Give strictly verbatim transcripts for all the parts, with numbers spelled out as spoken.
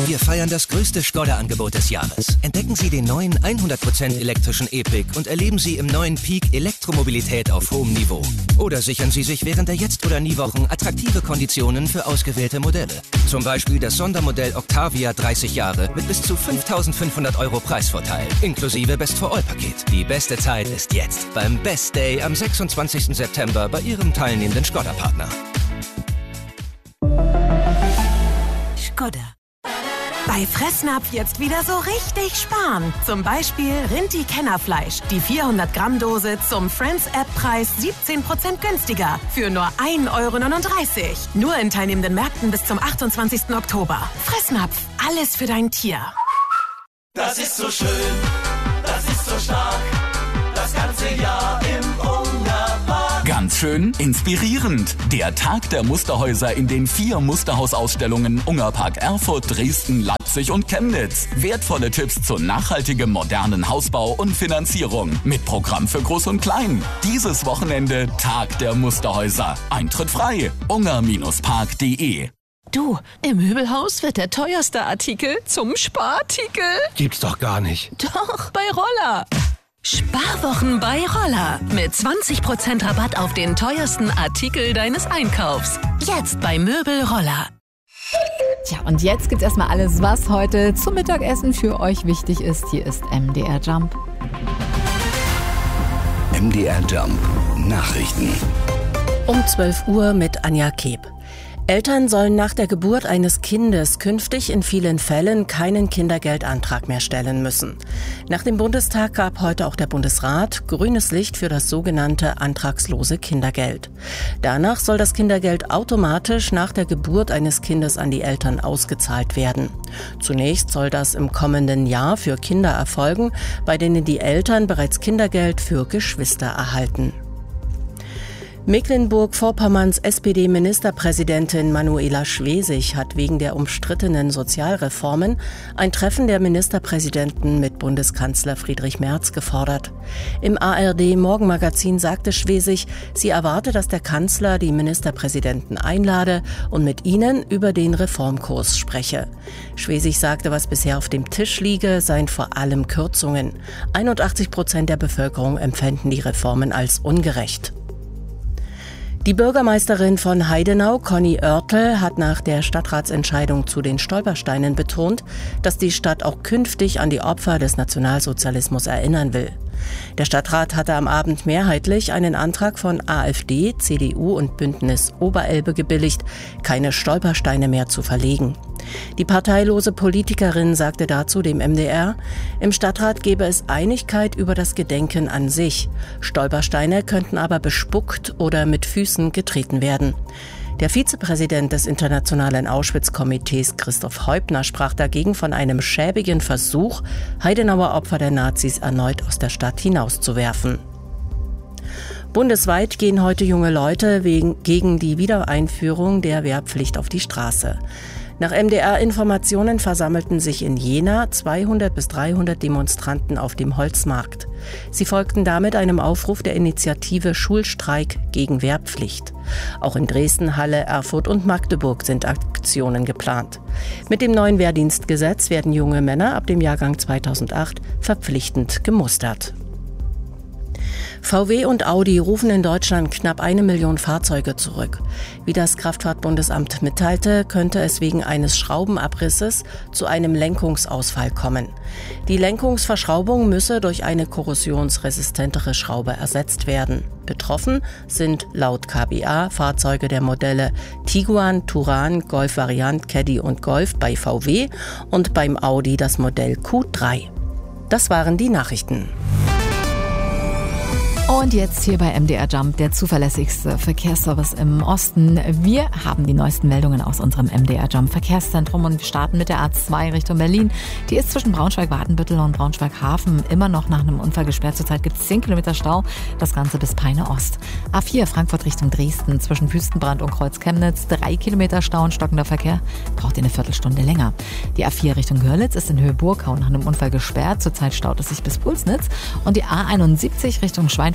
Wir feiern das größte Skoda-Angebot des Jahres. Entdecken Sie den neuen hundert Prozent elektrischen E-Pick und erleben Sie im neuen Peak Elektromobilität auf hohem Niveau. Oder sichern Sie sich während der Jetzt- oder Nie-Wochen attraktive Konditionen für ausgewählte Modelle. Zum Beispiel das Sondermodell Octavia dreißig Jahre mit bis zu fünftausendfünfhundert Euro Preisvorteil, inklusive Best-for-All-Paket. Die beste Zeit ist jetzt beim Best Day am sechsundzwanzigsten September bei Ihrem teilnehmenden Skoda-Partner. Skoda. Bei Fressnapf jetzt wieder so richtig sparen. Zum Beispiel Rinti-Kennerfleisch. Die vierhundert Gramm Dose zum Friends-App-Preis siebzehn Prozent günstiger. Für nur ein Euro neununddreißig. Nur in teilnehmenden Märkten bis zum achtundzwanzigsten Oktober. Fressnapf. Alles für dein Tier. Das ist so schön. Das ist so stark. Das ganze Jahr im Ungarpark. Ganz schön inspirierend. Der Tag der Musterhäuser in den vier Musterhausausstellungen Ungarpark Erfurt, Dresden, Leipzig und Chemnitz. Wertvolle Tipps zu nachhaltigem modernen Hausbau und Finanzierung. Mit Programm für Groß und Klein. Dieses Wochenende Tag der Musterhäuser. Eintritt frei. ungar Park punkt de. Du, im Möbelhaus wird der teuerste Artikel zum Sparartikel. Gibt's doch gar nicht. Doch, bei Roller. Sparwochen bei Roller. Mit zwanzig Prozent Rabatt auf den teuersten Artikel deines Einkaufs. Jetzt bei Möbel Roller. Tja, und jetzt gibt's erstmal alles, was heute zum Mittagessen für euch wichtig ist. Hier ist M D R Jump. M D R Jump. Nachrichten. Um zwölf Uhr mit Anja Keb. Eltern sollen nach der Geburt eines Kindes künftig in vielen Fällen keinen Kindergeldantrag mehr stellen müssen. Nach dem Bundestag gab heute auch der Bundesrat grünes Licht für das sogenannte antragslose Kindergeld. Danach soll das Kindergeld automatisch nach der Geburt eines Kindes an die Eltern ausgezahlt werden. Zunächst soll das im kommenden Jahr für Kinder erfolgen, bei denen die Eltern bereits Kindergeld für Geschwister erhalten. Mecklenburg-Vorpommerns S P D-Ministerpräsidentin Manuela Schwesig hat wegen der umstrittenen Sozialreformen ein Treffen der Ministerpräsidenten mit Bundeskanzler Friedrich Merz gefordert. Im A R D-Morgenmagazin sagte Schwesig, sie erwarte, dass der Kanzler die Ministerpräsidenten einlade und mit ihnen über den Reformkurs spreche. Schwesig sagte, was bisher auf dem Tisch liege, seien vor allem Kürzungen. einundachtzig Prozent der Bevölkerung empfänden die Reformen als ungerecht. Die Bürgermeisterin von Heidenau, Conny Oertel, hat nach der Stadtratsentscheidung zu den Stolpersteinen betont, dass die Stadt auch künftig an die Opfer des Nationalsozialismus erinnern will. Der Stadtrat hatte am Abend mehrheitlich einen Antrag von AfD, C D U und Bündnis Oberelbe gebilligt, keine Stolpersteine mehr zu verlegen. Die parteilose Politikerin sagte dazu dem M D R, im Stadtrat gebe es Einigkeit über das Gedenken an sich. Stolpersteine könnten aber bespuckt oder mit Füßen getreten werden. Der Vizepräsident des Internationalen Auschwitz-Komitees Christoph Heubner sprach dagegen von einem schäbigen Versuch, Heidenauer Opfer der Nazis erneut aus der Stadt hinauszuwerfen. Bundesweit gehen heute junge Leute wegen, gegen die Wiedereinführung der Wehrpflicht auf die Straße. Nach M D R-Informationen versammelten sich in Jena zweihundert bis dreihundert Demonstranten auf dem Holzmarkt. Sie folgten damit einem Aufruf der Initiative Schulstreik gegen Wehrpflicht. Auch in Dresden, Halle, Erfurt und Magdeburg sind Aktionen geplant. Mit dem neuen Wehrdienstgesetz werden junge Männer ab dem Jahrgang zweitausendacht verpflichtend gemustert. V W und Audi rufen in Deutschland knapp eine Million Fahrzeuge zurück. Wie das Kraftfahrtbundesamt mitteilte, könnte es wegen eines Schraubenabrisses zu einem Lenkungsausfall kommen. Die Lenkungsverschraubung müsse durch eine korrosionsresistentere Schraube ersetzt werden. Betroffen sind laut K B A Fahrzeuge der Modelle Tiguan, Touran, Golf Variant, Caddy und Golf bei V W und beim Audi das Modell Q drei. Das waren die Nachrichten. Und jetzt hier bei M D R Jump, der zuverlässigste Verkehrsservice im Osten. Wir haben die neuesten Meldungen aus unserem M D R Jump Verkehrszentrum und wir starten mit der A zwei Richtung Berlin. Die ist zwischen Braunschweig-Wadenbüttel und Braunschweig-Hafen immer noch nach einem Unfall gesperrt. Zurzeit gibt es zehn Kilometer Stau, das Ganze bis Peine Ost. A vier Frankfurt Richtung Dresden, zwischen Wüstenbrand und Kreuz Chemnitz, drei Kilometer Stau und stockender Verkehr, braucht ihr eine Viertelstunde länger. Die A vier Richtung Görlitz ist in Höhe Burgau nach einem Unfall gesperrt. Zurzeit staut es sich bis Pulsnitz und die A einundsiebzig Richtung Schweinfurt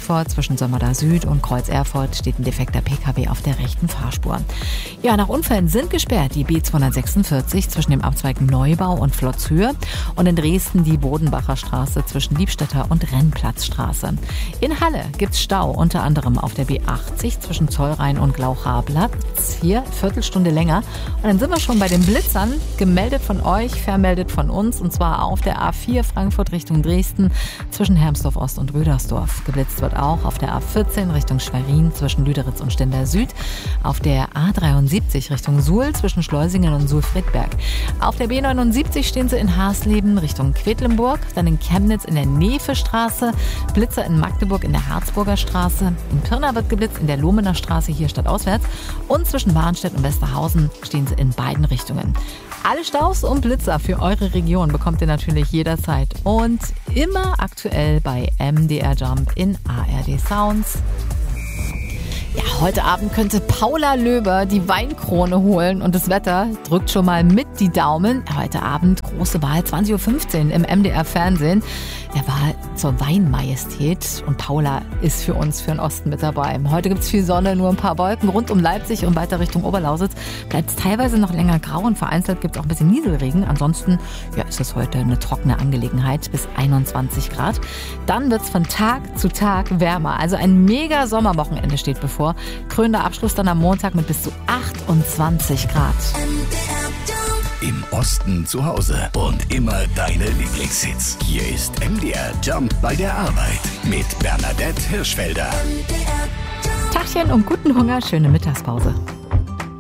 Schweinfurt zwischen Sömmerda Süd und Kreuz Erfurt steht ein defekter P K W auf der rechten Fahrspur. Ja, nach Unfällen sind gesperrt die B zweihundertsechsundvierzig zwischen dem Abzweig Neubau und Flotzhöhe und in Dresden die Bodenbacher Straße zwischen Liebstädter und Rennplatzstraße. In Halle gibt's Stau, unter anderem auf der B achtzig zwischen Zollrhein und Glaucharplatz. Hier Viertelstunde länger. Und dann sind wir schon bei den Blitzern. Gemeldet von euch, vermeldet von uns. Und zwar auf der A vier Frankfurt Richtung Dresden zwischen Hermsdorf Ost und Rödersdorf. Geblitzt wird auch auf der A vierzehn Richtung Schwerin zwischen Lüderitz und Stendal Süd. Auf der A dreiundsiebzig Richtung Suhl zwischen Schleusingen und Suhl-Friedberg. Auf der B neunundsiebzig stehen sie in Hasleben Richtung Quedlinburg. Dann in Chemnitz in der Nefe-Straße. Blitzer in Magdeburg in der Harzburger Straße. In Pirna wird geblitzt in der Lohmener Straße hier stadtauswärts. Und zwischen Warnstedt und Westerhausen stehen sie in beiden Richtungen. Alle Staus und Blitzer für eure Region bekommt ihr natürlich jederzeit und immer aktuell bei M D R Jump in A R D Sounds. Ja, heute Abend könnte Paula Löber die Weinkrone holen und das Wetter drückt schon mal mit die Daumen. Heute Abend große Wahl, zwanzig Uhr fünfzehn im M D R Fernsehen. Der Wahl zur Weinmajestät und Paula ist für uns, für den Osten mit dabei. Heute gibt es viel Sonne, nur ein paar Wolken. Rund um Leipzig und weiter Richtung Oberlausitz bleibt es teilweise noch länger grau und vereinzelt gibt es auch ein bisschen Nieselregen. Ansonsten ja, ist es heute eine trockene Angelegenheit bis einundzwanzig Grad. Dann wird es von Tag zu Tag wärmer. Also ein mega Sommerwochenende steht bevor. Krönender Abschluss dann am Montag mit bis zu achtundzwanzig Grad. Im Osten zu Hause und immer deine Lieblingshits. Hier ist M D R Jump bei der Arbeit mit Bernadette Hirschfelder. Tachchen und guten Hunger, schöne Mittagspause.